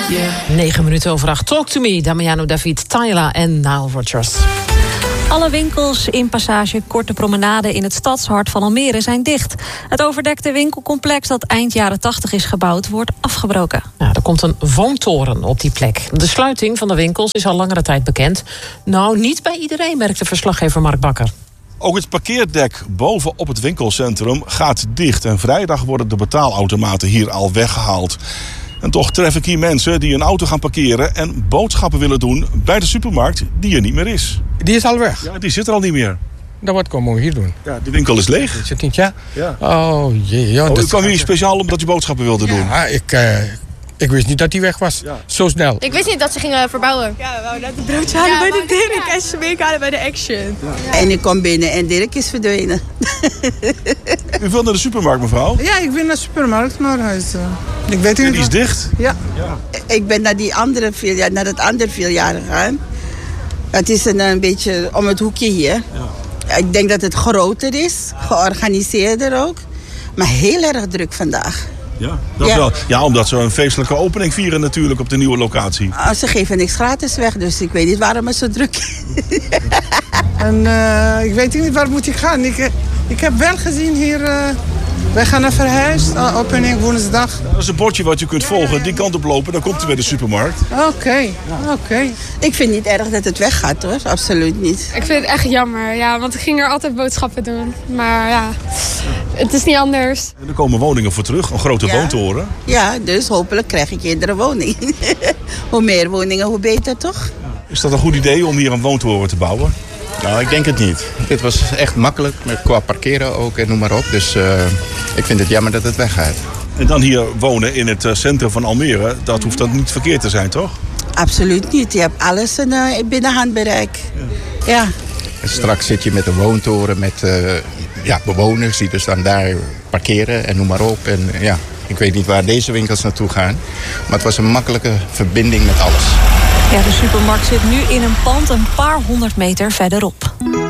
9 minuten over 8. Talk to me, Damiano David, Tyla en Nile Rodgers. Alle winkels in passage Korte Promenade in het stadshart van Almere zijn dicht. Het overdekte winkelcomplex dat eind jaren 80 is gebouwd wordt afgebroken. Ja, er komt een woontoren op die plek. De sluiting van de winkels is al langere tijd bekend. Nou, niet bij iedereen, merkte verslaggever Mark Bakker. Ook het parkeerdek bovenop het winkelcentrum gaat dicht. En vrijdag worden de betaalautomaten hier al weggehaald. En toch tref ik hier mensen die een auto gaan parkeren en boodschappen willen doen bij de supermarkt die er niet meer is. Die is al weg. Ja, die zit er al niet meer. Dan wat komen we hier doen? Ja, de winkel is leeg. Is het niet, ja? Ja. Oh jee. Ja, U kwam hier speciaal omdat je boodschappen wilde doen? Ja, ik wist niet dat hij weg was. Ja. Zo snel. Ik wist niet dat ze gingen verbouwen. Ja, we wouden net een broodje halen bij de Dirk en Smeek halen bij de Action. Ja. En ik kom binnen en Dirk is verdwenen. U wilt naar de supermarkt, mevrouw? Ja, ik ben naar de supermarkt, maar ik weet niet. En die is dicht? Ja. Ik ben naar naar het andere filiaal gegaan. Het is een beetje om het hoekje hier. Ja. Ik denk dat het groter is, georganiseerder ook. Maar heel erg druk vandaag. Ja, dat wel. Ja, omdat ze een feestelijke opening vieren natuurlijk op de nieuwe locatie. Ze geven niks gratis weg, dus ik weet niet waarom het zo druk is. En ik weet niet waar moet ik gaan. Ik heb wel gezien hier, wij gaan naar verhuis, opening woensdag. Dat is een bordje wat je kunt volgen, die kant op lopen, dan komt u bij de supermarkt. Oké. Ik vind niet erg dat het weggaat hoor, absoluut niet. Ik vind het echt jammer, ja, want ik ging er altijd boodschappen doen. Maar ja, het is niet anders. En er komen woningen voor terug, een grote woontoren. Ja, dus hopelijk krijg ik eerder een woning. Hoe meer woningen, hoe beter toch? Is dat een goed idee om hier een woontoren te bouwen? Nou, ik denk het niet. Dit was echt makkelijk, qua parkeren ook en noem maar op. Dus ik vind het jammer dat het weggaat. En dan hier wonen in het centrum van Almere, dat hoeft dan niet verkeerd te zijn, toch? Absoluut niet. Je hebt alles binnen handbereik. Ja. En straks zit je met een woontoren met bewoners die dus dan daar parkeren en noem maar op. En ja, ik weet niet waar deze winkels naartoe gaan. Maar het was een makkelijke verbinding met alles. Ja, de supermarkt zit nu in een pand een paar 100 meter verderop.